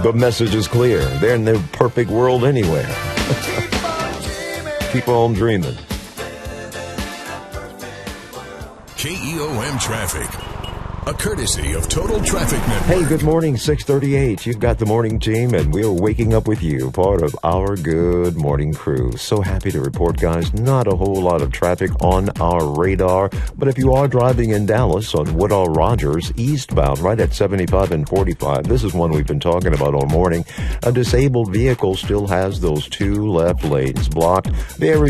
The message is clear. They're in their perfect world anywhere. Keep on dreaming. KEOM Traffic, a courtesy of Total Traffic Network. Hey, good morning, 6:38. You've got the morning team, and we're waking up with you, part of our good morning crew. So happy to report, guys, not a whole lot of traffic on our radar. But if you are driving in Dallas on Woodall Rogers, eastbound, right at 75 and 45, this is one we've been talking about all morning. A disabled vehicle still has those two left lanes blocked. Very